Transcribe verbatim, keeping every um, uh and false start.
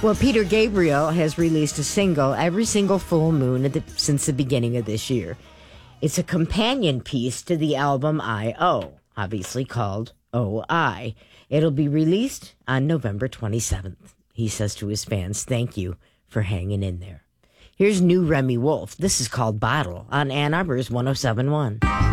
Well, Peter Gabriel has released a single every single full moon at the, since the beginning of this year. It's a companion piece to the album I O, obviously called O I. It'll be released on November twenty-seventh. He says to his fans, thank you for hanging in there. Here's new Remy Wolf. This is called Bottle on Ann Arbor's one oh seven point one.